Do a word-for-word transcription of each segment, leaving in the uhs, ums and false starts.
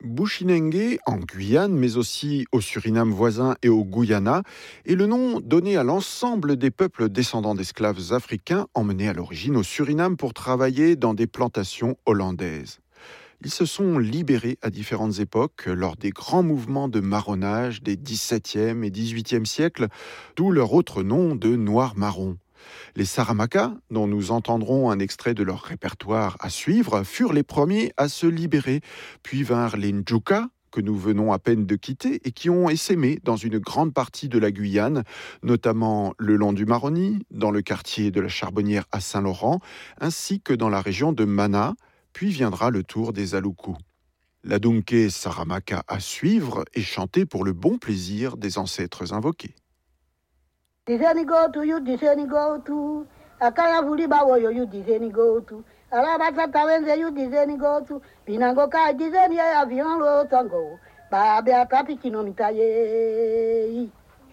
Bushinengue en Guyane, mais aussi au Suriname voisin et au Guyana, est le nom donné à l'ensemble des peuples descendants d'esclaves africains emmenés à l'origine au Suriname pour travailler dans des plantations hollandaises. Ils se sont libérés à différentes époques lors des grands mouvements de marronnage des dix-septième et dix-huitième siècles, d'où leur autre nom de Noirs-Marrons. Les Saramacas, dont nous entendrons un extrait de leur répertoire à suivre, furent les premiers à se libérer, puis vinrent les Njuka, que nous venons à peine de quitter et qui ont essaimé dans une grande partie de la Guyane, notamment le long du Maroni, dans le quartier de la Charbonnière à Saint-Laurent, ainsi que dans la région de Mana, puis viendra le tour des Aloukou. La Dunké Saramaka à suivre est chantée pour le bon plaisir des ancêtres invoqués. Diseni go to you, diseni go to. Akaya vuli bawo yo you diseni go to. Alabata tawenze you diseni go to. Binango ka diseni ya avion lo tango. Ba be atapi kino mitaye.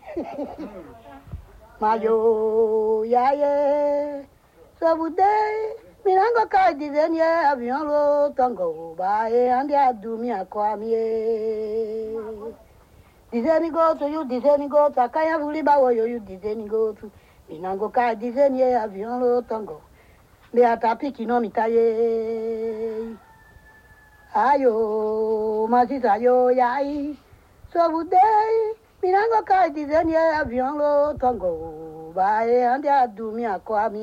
Mayo ya ye. So bude binango ka diseni ya avion lo tango. Ba e andi adumi akwami. Diseni go to you, diseni go to. Akaya vuli bawo yo you diseni go to. Binango ka diseni ya avion lo tango. Be atapi kino mitaye. Ayo, masisa yo yai. So bude binango ka diseni ya avion lo tango. Ba e andi adumi akwami.